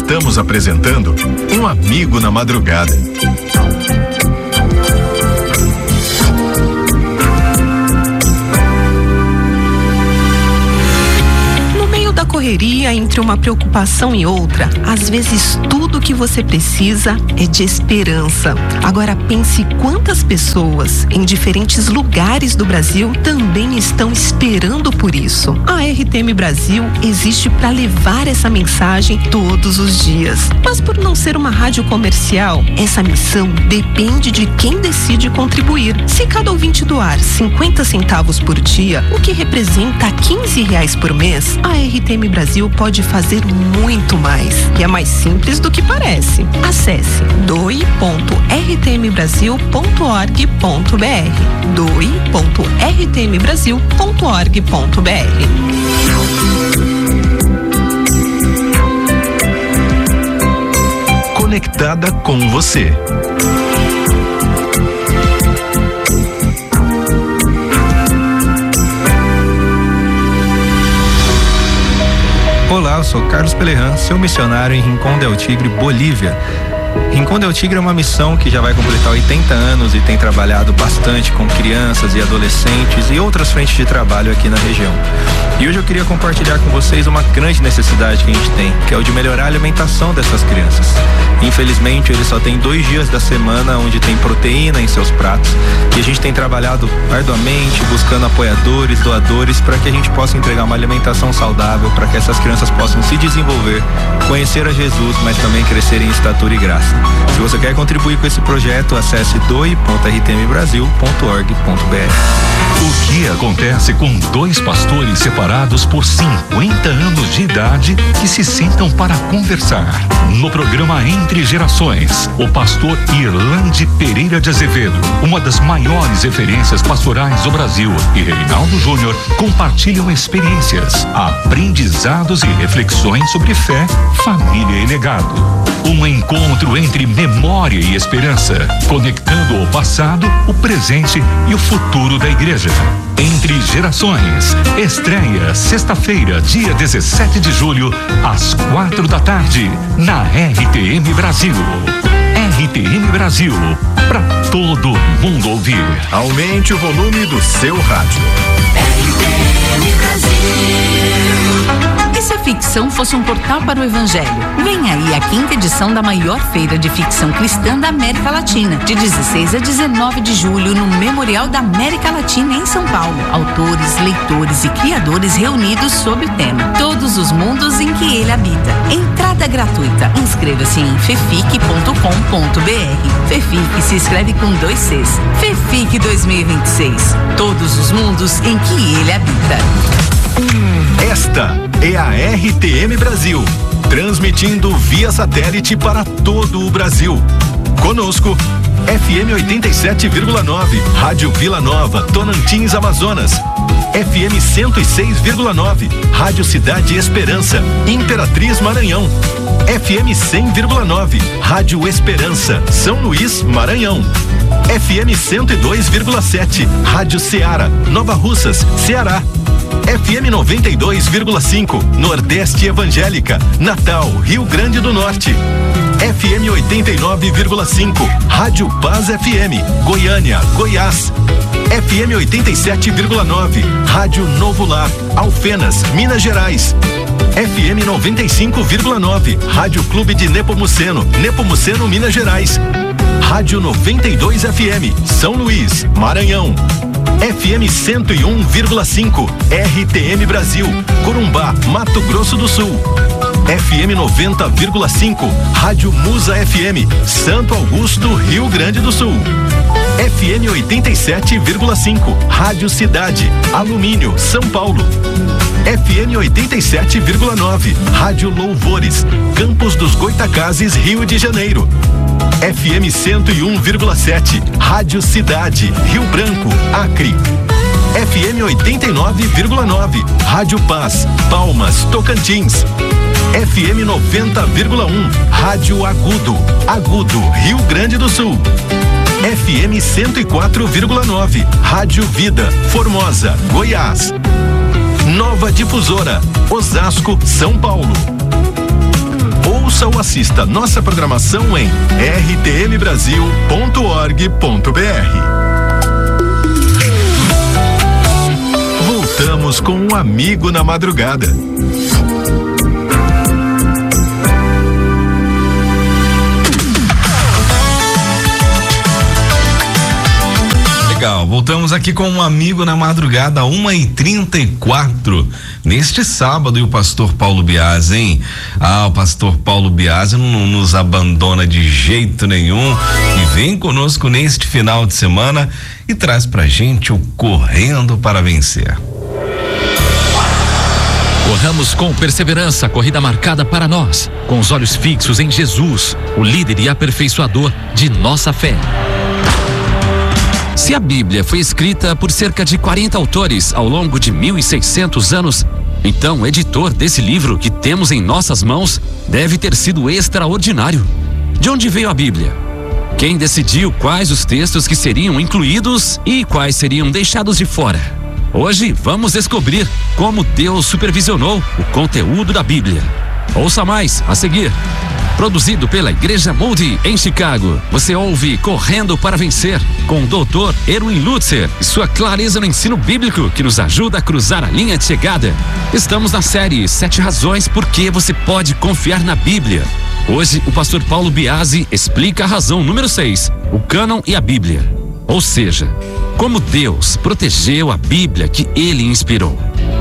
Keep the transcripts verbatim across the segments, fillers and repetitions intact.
Estamos apresentando Um Amigo na Madrugada. Da correria, entre uma preocupação e outra, às vezes tudo que você precisa é de esperança. Agora pense quantas pessoas em diferentes lugares do Brasil também estão esperando por isso. A R T M Brasil existe para levar essa mensagem todos os dias. Mas por não ser uma rádio comercial, essa missão depende de quem decide contribuir. Se cada ouvinte doar cinquenta centavos por dia, o que representa quinze reais por mês, a R T M Brasil pode fazer muito mais. E é mais simples do que parece. Acesse doe ponto r t m brasil ponto org ponto b r doe ponto r t m brasil ponto org ponto b r. Conectada com você. Olá, eu sou Carlos Pelerran, seu missionário em Rincón del Tigre, Bolívia. Rincón del Tigre é uma missão que já vai completar oitenta anos e tem trabalhado bastante com crianças e adolescentes e outras frentes de trabalho aqui na região. E hoje eu queria compartilhar com vocês uma grande necessidade que a gente tem, que é o de melhorar a alimentação dessas crianças. Infelizmente, eles só têm dois dias da semana onde tem proteína em seus pratos e a gente tem trabalhado arduamente, buscando apoiadores, doadores, para que a gente possa entregar uma alimentação saudável, para que essas crianças possam se desenvolver, conhecer a Jesus, mas também crescer em estatura e graça. Se você quer contribuir com esse projeto, acesse doe ponto r t m brasil ponto org ponto b r. O que acontece com dois pastores separados por cinquenta anos de idade que se sentam para conversar? No programa Entre Gerações, o pastor Irlande Pereira de Azevedo, uma das maiores referências pastorais do Brasil, e Reinaldo Júnior compartilham experiências, aprendizados e reflexões sobre fé, família e legado. Um encontro entre memória e esperança, conectando o passado, o presente e o futuro da igreja. Entre Gerações, estreia sexta-feira, dia dezessete de julho, às quatro da tarde, na R T M Brasil. R T M Brasil, para todo mundo ouvir. Aumente o volume do seu rádio. R T M Brasil. E se a ficção fosse um portal para o Evangelho? Vem aí a quinta edição da maior feira de ficção cristã da América Latina, de dezesseis a dezenove de julho, no Memorial da América Latina, em São Paulo. Autores, leitores e criadores reunidos sob o tema Todos os Mundos em que Ele Habita. Entrada gratuita. Inscreva-se em fefic ponto com ponto b r. Fefic se escreve com dois Cs. Fefic dois mil e vinte e seis. Todos os mundos em que Ele habita. Esta é a R T M Brasil, transmitindo via satélite para todo o Brasil. Conosco, F M oitenta e sete vírgula nove, Rádio Vila Nova, Tonantins, Amazonas. F M cento e seis vírgula nove, Rádio Cidade Esperança, Imperatriz, Maranhão. F M cem vírgula nove, Rádio Esperança, São Luís, Maranhão. F M cento e dois vírgula sete, Rádio Ceará, Nova Russas, Ceará. F M noventa e dois vírgula cinco, Nordeste Evangélica, Natal, Rio Grande do Norte. F M oitenta e nove vírgula cinco, Rádio Paz F M, Goiânia, Goiás. F M oitenta e sete vírgula nove, Rádio Novo Lar, Alfenas, Minas Gerais. F M noventa e cinco vírgula nove, Rádio Clube de Nepomuceno, Nepomuceno, Minas Gerais. Rádio noventa e dois F M, São Luís, Maranhão. F M cento e um vírgula cinco, R T M Brasil, Corumbá, Mato Grosso do Sul. F M noventa vírgula cinco, Rádio Musa F M, Santo Augusto, Rio Grande do Sul. F M oitenta e sete vírgula cinco, Rádio Cidade, Alumínio, São Paulo. F M oitenta e sete vírgula nove, Rádio Louvores, Campos dos Goitacazes, Rio de Janeiro. F M cento e um vírgula sete, Rádio Cidade, Rio Branco, Acre. F M oitenta e nove vírgula nove, Rádio Paz, Palmas, Tocantins. F M noventa vírgula um, Rádio Agudo, Agudo, Rio Grande do Sul. F M cento e quatro vírgula nove, Rádio Vida, Formosa, Goiás. Nova Difusora, Osasco, São Paulo. Ouça ou assista nossa programação em r t m brasil ponto org ponto b r. Voltamos com um amigo na madrugada. Legal, voltamos aqui com um amigo na madrugada, uma e trinta e quatro, neste sábado, e o pastor Paulo Biasi, hein? Ah, o pastor Paulo Biasi não nos abandona de jeito nenhum e vem conosco neste final de semana e traz pra gente o Correndo para Vencer. Corramos com perseverança a corrida marcada para nós, com os olhos fixos em Jesus, o líder e aperfeiçoador de nossa fé. Se a Bíblia foi escrita por cerca de quarenta autores ao longo de mil e seiscentos anos, então o editor desse livro que temos em nossas mãos deve ter sido extraordinário. De onde veio a Bíblia? Quem decidiu quais os textos que seriam incluídos e quais seriam deixados de fora? Hoje vamos descobrir como Deus supervisionou o conteúdo da Bíblia. Ouça mais a seguir. Produzido pela Igreja Moody em Chicago, você ouve Correndo para Vencer com o doutor Erwin Lutzer e sua clareza no ensino bíblico que nos ajuda a cruzar a linha de chegada. Estamos na série Sete Razões por que você pode confiar na Bíblia. Hoje o pastor Paulo Biasi explica a razão número seis, o cânon e a Bíblia. Ou seja, como Deus protegeu a Bíblia que ele inspirou.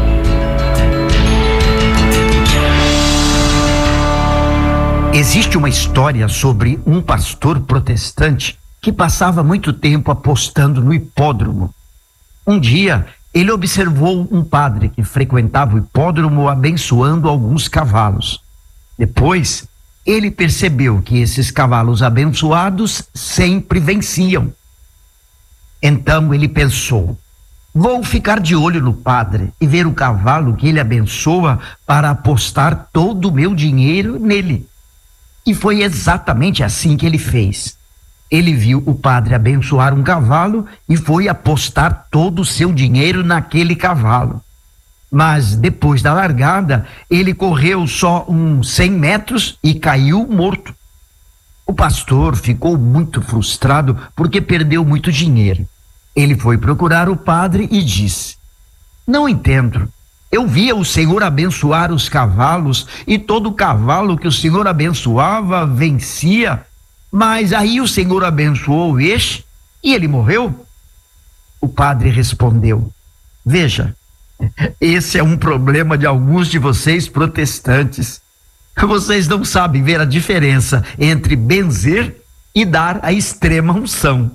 Existe uma história sobre um pastor protestante que passava muito tempo apostando no hipódromo. Um dia, ele observou um padre que frequentava o hipódromo abençoando alguns cavalos. Depois, ele percebeu que esses cavalos abençoados sempre venciam. Então ele pensou: vou ficar de olho no padre e ver o cavalo que ele abençoa para apostar todo o meu dinheiro nele. E foi exatamente assim que ele fez. Ele viu o padre abençoar um cavalo e foi apostar todo o seu dinheiro naquele cavalo. Mas depois da largada, ele correu só uns cem metros e caiu morto. O pastor ficou muito frustrado porque perdeu muito dinheiro. Ele foi procurar o padre e disse: não entendo. Eu via o Senhor abençoar os cavalos e todo cavalo que o Senhor abençoava vencia, mas aí o Senhor abençoou este e ele morreu? O padre respondeu: veja, esse é um problema de alguns de vocês protestantes. Vocês não sabem ver a diferença entre benzer e dar a extrema unção.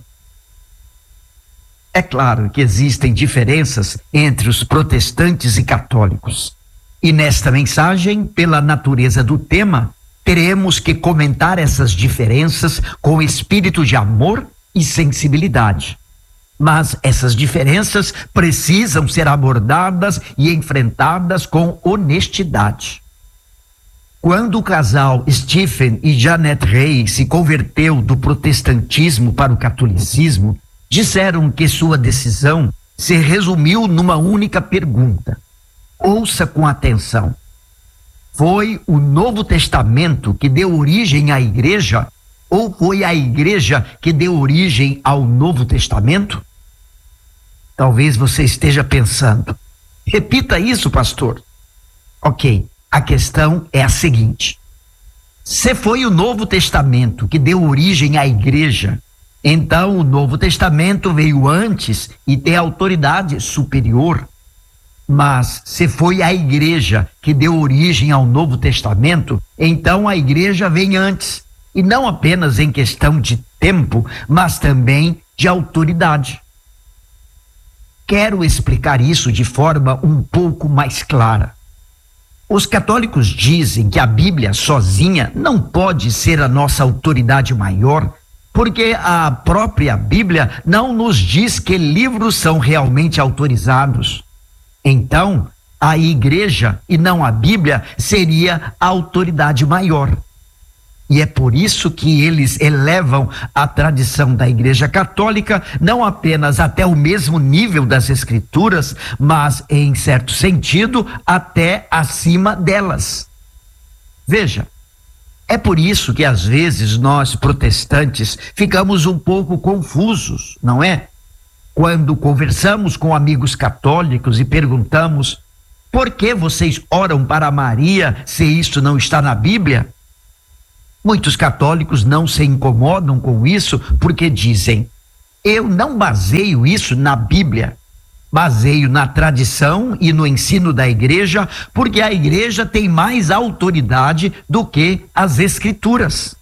É claro que existem diferenças entre os protestantes e católicos. E nesta mensagem, pela natureza do tema, teremos que comentar essas diferenças com espírito de amor e sensibilidade. Mas essas diferenças precisam ser abordadas e enfrentadas com honestidade. Quando o casal Stephen e Janet Ray se converteu do protestantismo para o catolicismo, disseram que sua decisão se resumiu numa única pergunta. Ouça com atenção. Foi o Novo Testamento que deu origem à igreja ou foi a igreja que deu origem ao Novo Testamento? Talvez você esteja pensando: repita isso, pastor. Ok, a questão é a seguinte: se foi o Novo Testamento que deu origem à igreja, então o Novo Testamento veio antes e tem autoridade superior. Mas se foi a igreja que deu origem ao Novo Testamento, então a igreja vem antes, e não apenas em questão de tempo, mas também de autoridade. Quero explicar isso de forma um pouco mais clara. Os católicos dizem que a Bíblia sozinha não pode ser a nossa autoridade maior, porque a própria Bíblia não nos diz que livros são realmente autorizados. Então, a igreja e não a Bíblia seria a autoridade maior. E é por isso que eles elevam a tradição da Igreja Católica não apenas até o mesmo nível das Escrituras, mas, em certo sentido, até acima delas. Veja, É por isso que às vezes nós, protestantes, ficamos um pouco confusos, não é? Quando conversamos com amigos católicos e perguntamos: por que vocês oram para Maria se isto não está na Bíblia? Muitos católicos não se incomodam com isso porque dizem: eu não baseio isso na Bíblia. Baseio na tradição e no ensino da igreja, porque a igreja tem mais autoridade do que as escrituras.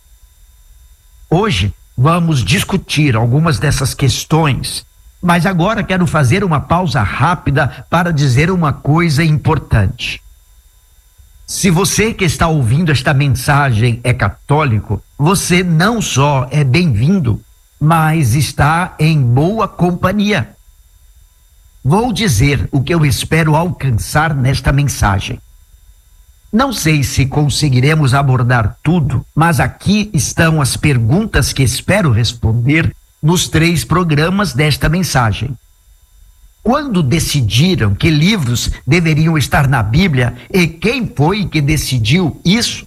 Hoje vamos discutir algumas dessas questões, mas agora quero fazer uma pausa rápida para dizer uma coisa importante. Se você que está ouvindo esta mensagem é católico, você não só é bem-vindo, mas está em boa companhia. Vou dizer o que eu espero alcançar nesta mensagem. Não sei se conseguiremos abordar tudo, mas aqui estão as perguntas que espero responder nos três programas desta mensagem. Quando decidiram que livros deveriam estar na Bíblia e quem foi que decidiu isso?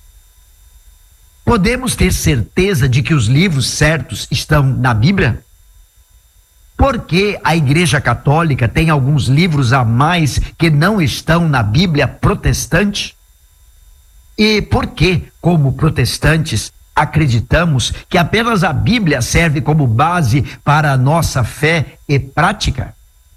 Podemos ter certeza de que os livros certos estão na Bíblia? Por que a Igreja Católica tem alguns livros a mais que não estão na Bíblia protestante? E por que, como protestantes, acreditamos que apenas a Bíblia serve como base para a nossa fé e prática?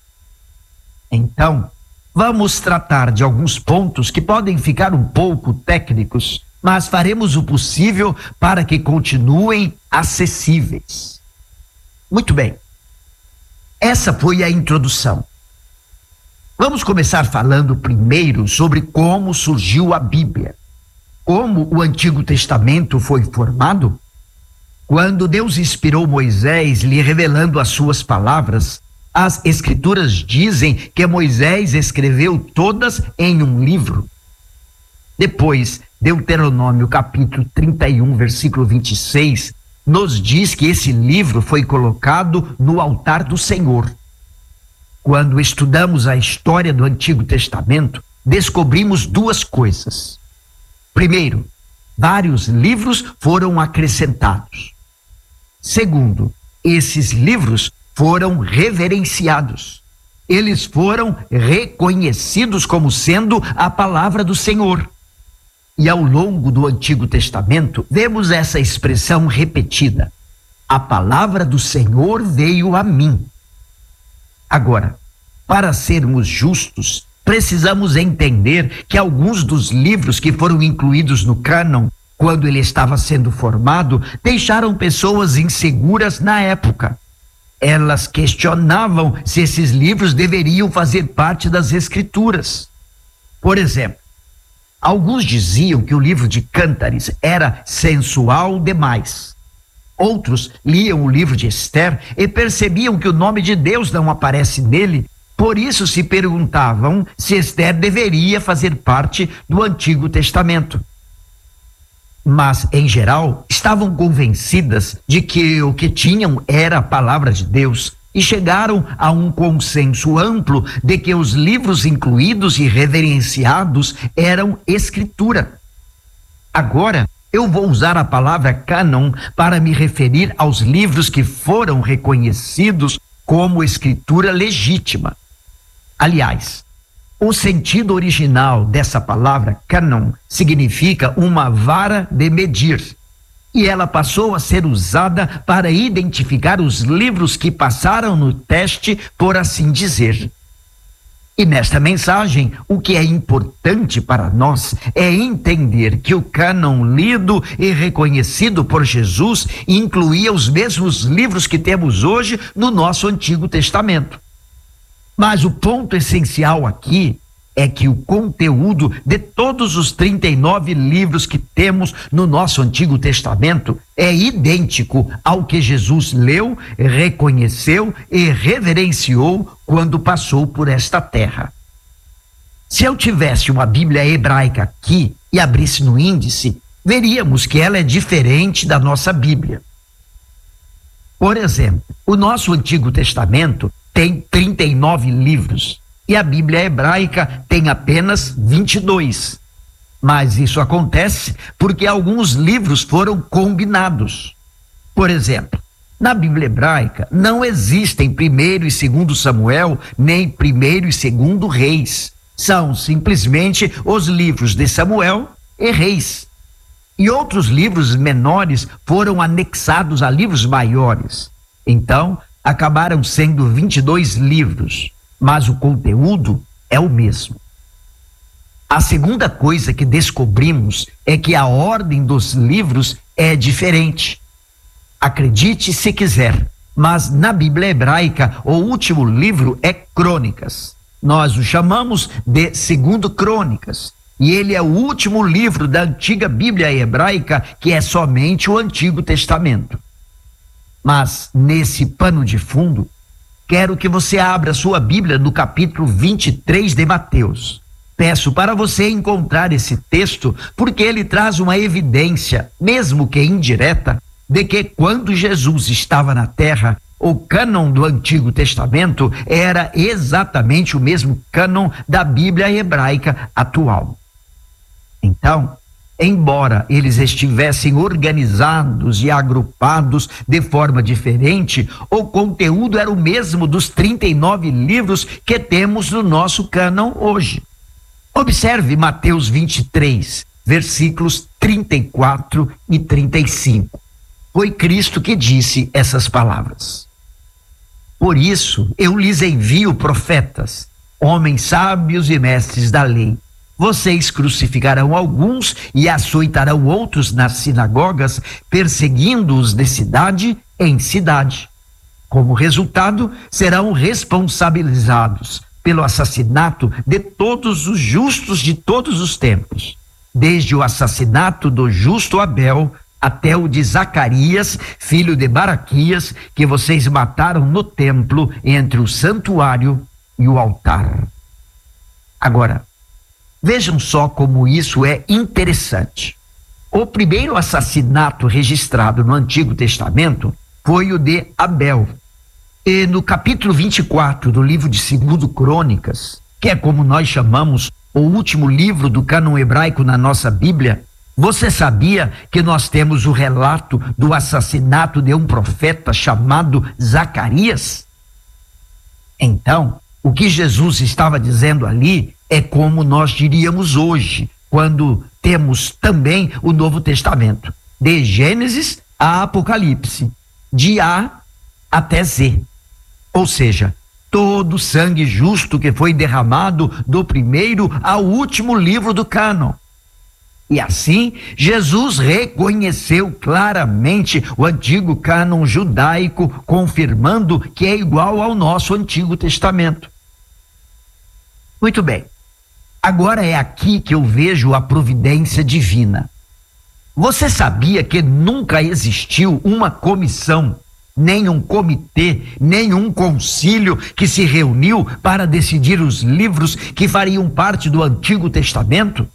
Então, vamos tratar de alguns pontos que podem ficar um pouco técnicos, mas faremos o possível para que continuem acessíveis. Muito bem. Essa foi a introdução. Vamos começar falando primeiro sobre como surgiu a Bíblia. Como o Antigo Testamento foi formado? Quando Deus inspirou Moisés, lhe revelando as suas palavras, as Escrituras dizem que Moisés escreveu todas em um livro. Depois, Deuteronômio capítulo trinta e um, versículo vinte e seis, nos diz que esse livro foi colocado no altar do Senhor. Quando estudamos a história do Antigo Testamento, descobrimos duas coisas. Primeiro, vários livros foram acrescentados. Segundo, esses livros foram reverenciados. Eles foram reconhecidos como sendo a palavra do Senhor. E ao longo do Antigo Testamento, vemos essa expressão repetida: a palavra do Senhor veio a mim. Agora, para sermos justos, precisamos entender que alguns dos livros que foram incluídos no cânon, quando ele estava sendo formado, deixaram pessoas inseguras na época. Elas questionavam se esses livros deveriam fazer parte das Escrituras. Por exemplo, alguns diziam que o livro de Cântares era sensual demais. Outros liam o livro de Esther e percebiam que o nome de Deus não aparece nele, por isso se perguntavam se Esther deveria fazer parte do Antigo Testamento. Mas, em geral, estavam convencidas de que o que tinham era a palavra de Deus e chegaram a um consenso amplo de que os livros incluídos e reverenciados eram Escritura. Agora, eu vou usar a palavra cânon para me referir aos livros que foram reconhecidos como Escritura legítima. Aliás, o sentido original dessa palavra cânon significa uma vara de medir. E ela passou a ser usada para identificar os livros que passaram no teste, por assim dizer. E nesta mensagem, o que é importante para nós é entender que o cânon lido e reconhecido por Jesus incluía os mesmos livros que temos hoje no nosso Antigo Testamento. Mas o ponto essencial aqui é que o conteúdo de todos os trinta e nove livros que temos no nosso Antigo Testamento é idêntico ao que Jesus leu, reconheceu e reverenciou quando passou por esta terra. Se eu tivesse uma Bíblia hebraica aqui e abrisse no índice, veríamos que ela é diferente da nossa Bíblia. Por exemplo, o nosso Antigo Testamento tem trinta e nove livros. E a Bíblia hebraica tem apenas vinte e dois. Mas isso acontece porque alguns livros foram combinados. Por exemplo, na Bíblia hebraica não existem primeiro e segundo Samuel, nem primeiro e segundo Reis. São simplesmente os livros de Samuel e Reis. E outros livros menores foram anexados a livros maiores. Então, acabaram sendo vinte e dois livros, mas o conteúdo é o mesmo. A segunda coisa que descobrimos é que a ordem dos livros é diferente. Acredite se quiser, mas na Bíblia hebraica o último livro é Crônicas. Nós o chamamos de Segundo Crônicas. E ele é o último livro da antiga Bíblia hebraica, que é somente o Antigo Testamento. Mas nesse pano de fundo, quero que você abra sua Bíblia no capítulo vinte e três de Mateus. Peço para você encontrar esse texto, porque ele traz uma evidência, mesmo que indireta, de que quando Jesus estava na terra, o cânon do Antigo Testamento era exatamente o mesmo cânon da Bíblia hebraica atual. Então, embora eles estivessem organizados e agrupados de forma diferente, o conteúdo era o mesmo dos trinta e nove livros que temos no nosso cânon hoje. Observe Mateus vinte e três, versículos trinta e quatro e trinta e cinco. Foi Cristo que disse essas palavras. Por isso eu lhes envio profetas, homens sábios e mestres da lei. Vocês crucificarão alguns e açoitarão outros nas sinagogas, perseguindo-os de cidade em cidade. Como resultado, serão responsabilizados pelo assassinato de todos os justos de todos os tempos, desde o assassinato do justo Abel até o de Zacarias, filho de Baraquias, que vocês mataram no templo entre o santuário e o altar. Agora, vejam só como isso é interessante. O primeiro assassinato registrado no Antigo Testamento foi o de Abel. E no capítulo vinte e quatro do livro de Segundo Crônicas, que é como nós chamamos o último livro do cânon hebraico na nossa Bíblia, você sabia que nós temos o relato do assassinato de um profeta chamado Zacarias? Então, o que Jesus estava dizendo ali é como nós diríamos hoje, quando temos também o Novo Testamento, de Gênesis a Apocalipse, de A até Z. Ou seja, todo o sangue justo que foi derramado do primeiro ao último livro do cânon. E assim, Jesus reconheceu claramente o antigo cânon judaico, confirmando que é igual ao nosso Antigo Testamento. Muito bem. Agora é aqui que eu vejo a providência divina. Você sabia que nunca existiu uma comissão, nem um comitê, nem um concílio que se reuniu para decidir os livros que fariam parte do Antigo Testamento?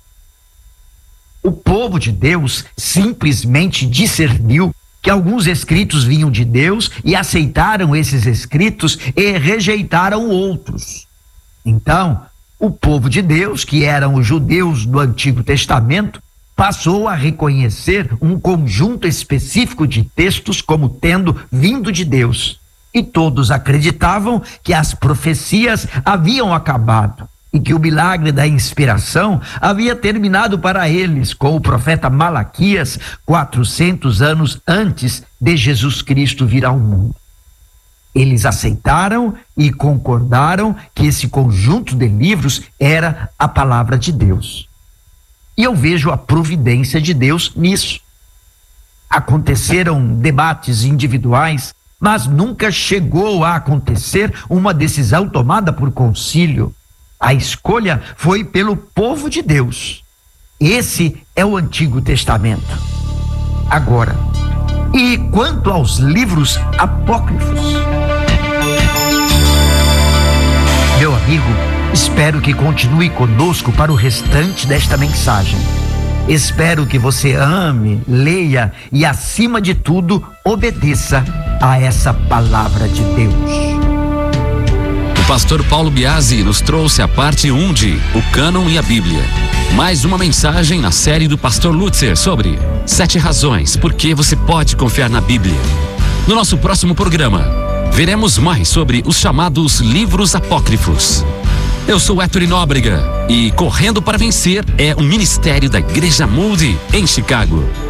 O povo de Deus simplesmente discerniu que alguns escritos vinham de Deus e aceitaram esses escritos e rejeitaram outros. Então, o povo de Deus, que eram os judeus do Antigo Testamento, passou a reconhecer um conjunto específico de textos como tendo vindo de Deus. E todos acreditavam que as profecias haviam acabado e que o milagre da inspiração havia terminado para eles com o profeta Malaquias, quatrocentos anos antes de Jesus Cristo vir ao mundo. Eles aceitaram e concordaram que esse conjunto de livros era a palavra de Deus. E eu vejo a providência de Deus nisso. Aconteceram debates individuais, mas nunca chegou a acontecer uma decisão tomada por concílio. A escolha foi pelo povo de Deus. Esse é o Antigo Testamento. Agora, e quanto aos livros apócrifos? Meu amigo, espero que continue conosco para o restante desta mensagem. Espero que você ame, leia e, acima de tudo, obedeça a essa palavra de Deus. O pastor Paulo Biasi nos trouxe a parte um de O Cânon e a Bíblia. Mais uma mensagem na série do pastor Lutzer sobre sete razões por que você pode confiar na Bíblia. No nosso próximo programa, veremos mais sobre os chamados livros apócrifos. Eu sou Héctor Nóbrega e Correndo para Vencer é um ministério da Igreja Moody em Chicago.